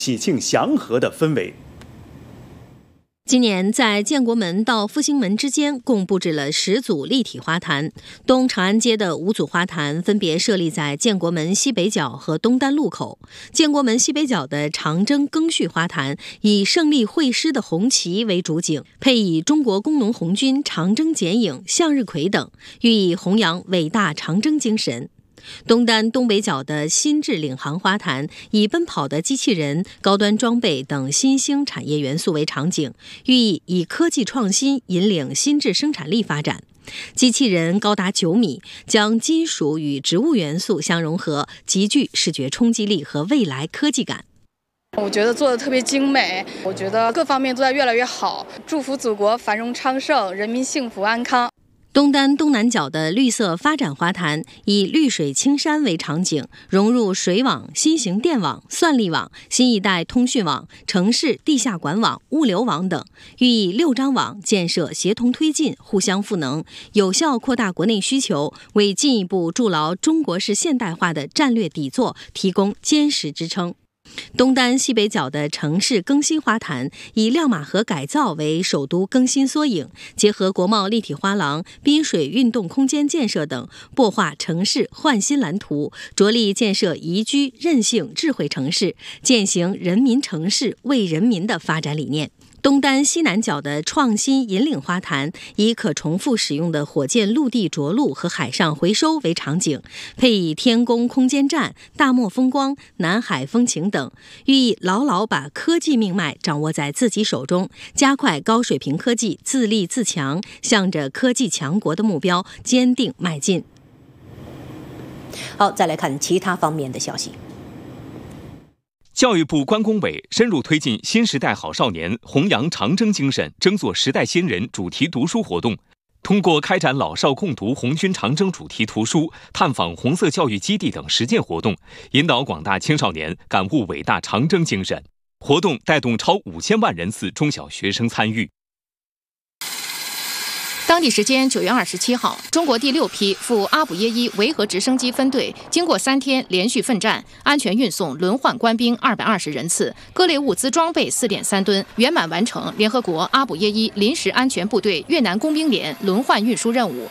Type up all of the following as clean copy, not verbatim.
喜庆祥和的氛围。 今年在建国门到复兴门之间共布置了10组立体花坛，东长安街的5组花坛分别设立在建国门西北角和东单路口。建国门西北角的长征庚戌花坛以胜利会师的红旗为主景，配以中国工农红军长征剪影、向日葵等，寓意弘扬伟大长征精神。东单东北角的新智领航花坛以奔跑的机器人、高端装备等新兴产业元素为场景，寓意以科技创新引领新智生产力发展。机器人高达9米，将金属与植物元素相融合，极具视觉冲击力和未来科技感。 我觉得做的特别精美，我觉得各方面都在越来越好，祝福祖国繁荣昌盛，人民幸福安康。 东单东南角的绿色发展花坛以绿水青山为场景，融入水网、新型电网、算力网、新一代通讯网、城市地下管网、物流网等，寓意6张网建设协同推进、互相赋能，有效扩大国内需求，为进一步筑牢中国式现代化的战略底座提供坚实支撑。东单西北角的城市更新花坛以亮马河改造为首都更新缩影，结合国贸立体花廊、滨水运动空间建设等，擘画城市焕新蓝图，着力建设宜居、韧性、智慧城市，践行人民城市为人民的发展理念。东单西南角的创新引领花坛以可重复使用的火箭陆地着陆和海上回收为场景，配以天宫空间站、大漠风光、南海风情等，寓意牢牢把科技命脉掌握在自己手中，加快高水平科技自立自强，向着科技强国的目标坚定迈进。 好，再来看其他方面的消息。 教育部关工委深入推进新时代好少年弘扬长征精神争做时代新人主题读书活动，通过开展老少共读红军长征主题图书、探访红色教育基地等实践活动，引导广大青少年感悟伟大长征精神。活动带动超5000万人次中小学生参与。 当地时间9月27号，中国第6批赴阿卜耶伊维和直升机分队经过3天连续奋战，安全运送轮换官兵220人次，各类物资装备4.3吨，圆满完成联合国阿卜耶伊临时安全部队越南工兵连轮换运输任务。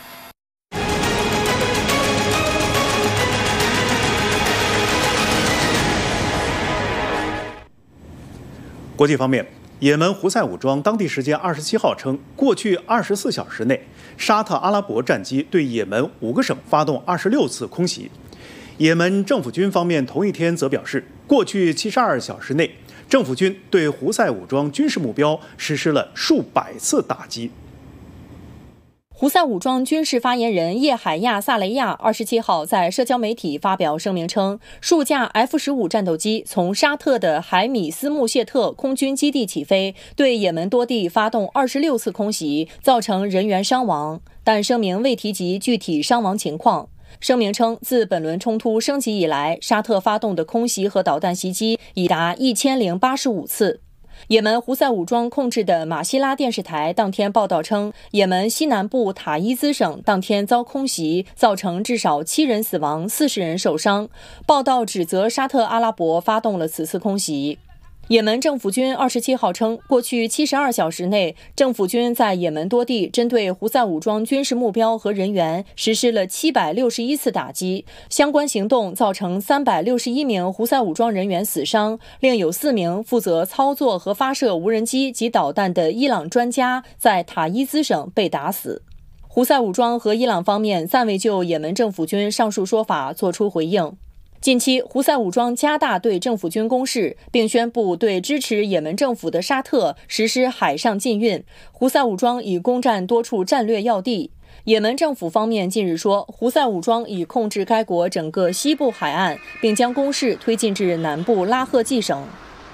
国际方面，也门胡塞武装当地时间27号称，过去24小时内，沙特阿拉伯战机对也门5个省发动26次空袭。也门政府军方面同一天则表示，过去72小时内，政府军对胡塞武装军事目标实施了数百次打击。 胡塞武装军事发言人叶海亚·萨雷亚27号在社交媒体发表声明称，数架 F-15战斗机从沙特的海米斯穆谢特空军基地起飞，对也门多地发动26次空袭，造成人员伤亡，但声明未提及具体伤亡情况。声明称，自本轮冲突升级以来，沙特发动的空袭和导弹袭击已达1085次。也门胡塞武装控制的马希拉电视台当天报道称，也门西南部塔伊兹省当天遭空袭，造成至少7人死亡、40人受伤。报道指责沙特阿拉伯发动了此次空袭。也门政府军27号称，过去72小时内，政府军在也门多地针对胡塞武装军事目标和人员实施了761次打击，相关行动造成361名胡塞武装人员死伤，另有4名负责操作和发射无人机及导弹的伊朗专家在塔伊兹省被打死。胡塞武装和伊朗方面暂未就也门政府军上述说法作出回应。近期，胡塞武装加大对政府军攻势，并宣布对支持也门政府的沙特实施海上禁运。胡塞武装已攻占多处战略要地。也门政府方面近日说，胡塞武装已控制该国整个西部海岸，并将攻势推进至南部拉赫季省。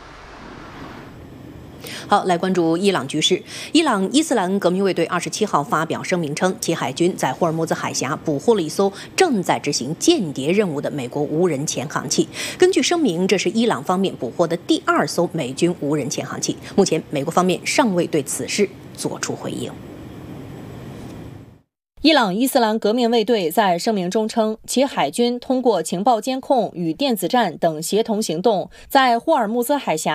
好，来关注伊朗局势。伊朗伊斯兰革命卫队27号发表声明称，其海军在霍尔木兹海峡捕获了一艘正在执行间谍任务的美国无人潜航器。根据声明，这是伊朗方面捕获的第2艘美军无人潜航器。目前，美国方面尚未对此事作出回应。伊朗伊斯兰革命卫队在声明中称，其海军通过情报监控与电子战等协同行动，在霍尔木兹海峡